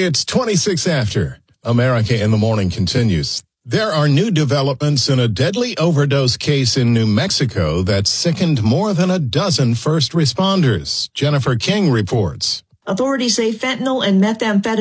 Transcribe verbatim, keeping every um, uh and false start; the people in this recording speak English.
It's twenty-six after. America in the Morning continues. There are new developments in a deadly overdose case in New Mexico that sickened more than a dozen first responders. Jennifer King reports. Authorities say fentanyl and methamphetamine